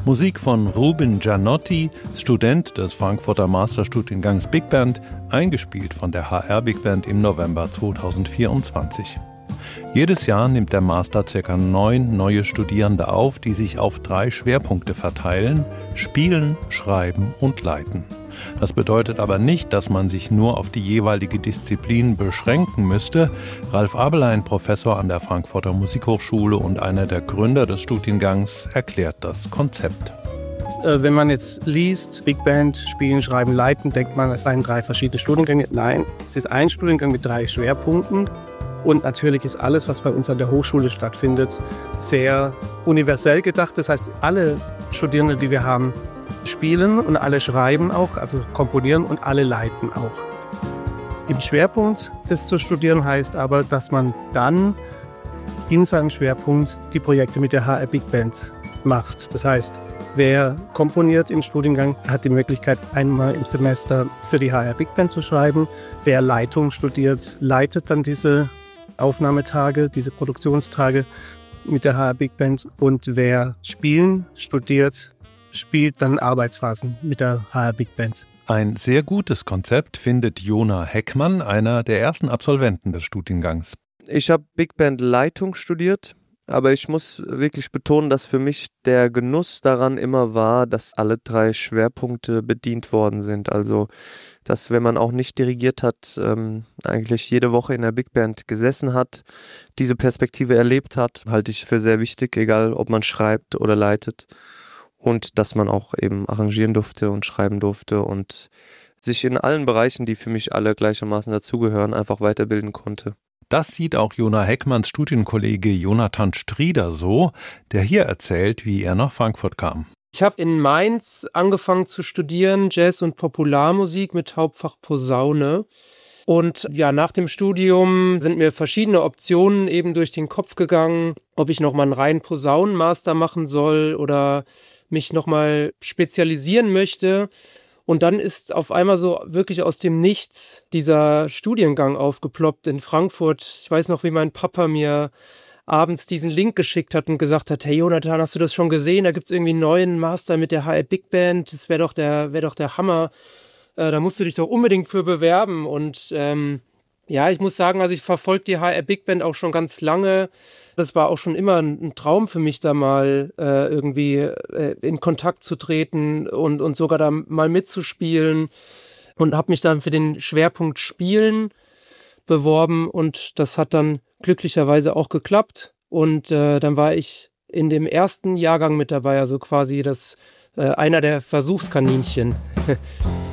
Musik von Ruben Gianotti, Student des Frankfurter Masterstudiengangs Big Band, eingespielt von der HR Big Band im November 2024. Jedes Jahr nimmt der Master ca. 9 neue Studierende auf, die sich auf 3 Schwerpunkte verteilen: Spielen, Schreiben und Leiten. Das bedeutet aber nicht, dass man sich nur auf die jeweilige Disziplin beschränken müsste. Ralf Abelein, Professor an der Frankfurter Musikhochschule und einer der Gründer des Studiengangs, erklärt das Konzept. Wenn man jetzt liest, Big Band, Spielen, Schreiben, Leiten, denkt man, es seien 3 verschiedene Studiengänge. Nein, es ist ein Studiengang mit 3 Schwerpunkten. Und natürlich ist alles, was bei uns an der Hochschule stattfindet, sehr universell gedacht. Das heißt, alle Studierenden, die wir haben, spielen und alle schreiben auch, also komponieren, und alle leiten auch. Im Schwerpunkt das zu studieren heißt aber, dass man dann in seinem Schwerpunkt die Projekte mit der HR Big Band macht. Das heißt, wer komponiert im Studiengang, hat die Möglichkeit, einmal im Semester für die HR Big Band zu schreiben. Wer Leitung studiert, leitet dann diese Aufnahmetage, diese Produktionstage mit der HR Big Band. Und wer Spielen studiert, spielt dann Arbeitsphasen mit der HR Big Band. Ein sehr gutes Konzept findet Jona Heckmann, einer der ersten Absolventen des Studiengangs. Ich habe Big Band Leitung studiert, aber ich muss wirklich betonen, dass für mich der Genuss daran immer war, dass alle 3 Schwerpunkte bedient worden sind. Also, dass wenn man auch nicht dirigiert hat, eigentlich jede Woche in der Big Band gesessen hat, diese Perspektive erlebt hat, halte ich für sehr wichtig, egal ob man schreibt oder leitet. Und dass man auch eben arrangieren durfte und schreiben durfte und sich in allen Bereichen, die für mich alle gleichermaßen dazugehören, einfach weiterbilden konnte. Das sieht auch Jona Heckmanns Studienkollege Jonathan Strieder so, der hier erzählt, wie er nach Frankfurt kam. Ich habe in Mainz angefangen zu studieren, Jazz- und Popularmusik mit Hauptfach Posaune. Und ja, nach dem Studium sind mir verschiedene Optionen eben durch den Kopf gegangen, ob ich nochmal einen reinen Posaunenmaster machen soll oder mich nochmal spezialisieren möchte. Und dann ist auf einmal so wirklich aus dem Nichts dieser Studiengang aufgeploppt in Frankfurt. Ich weiß noch, wie mein Papa mir abends diesen Link geschickt hat und gesagt hat: Hey Jonathan, hast du das schon gesehen? Da gibt es irgendwie einen neuen Master mit der HR Big Band. Das wäre doch der Hammer. Da musst du dich doch unbedingt für bewerben. Und ja, ich muss sagen, also ich verfolge die HR Big Band auch schon ganz lange. Das war auch schon immer ein Traum für mich, da mal irgendwie in Kontakt zu treten und sogar da mal mitzuspielen. Und habe mich dann für den Schwerpunkt Spielen beworben und das hat dann glücklicherweise auch geklappt. Und dann war ich in dem ersten Jahrgang mit dabei, also quasi einer der Versuchskaninchen.